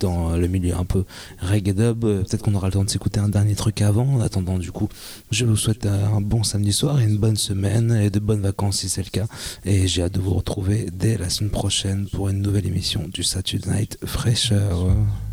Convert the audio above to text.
dans le milieu un peu reggae dub. Peut-être qu'on aura le temps de s'écouter un dernier truc avant. En attendant, du coup, je vous souhaite un bon samedi soir et une bonne semaine et de bonnes vacances si c'est le cas. Et j'ai hâte de vous retrouver dès la semaine prochaine pour une nouvelle émission du Saturday Night Fraîcheur.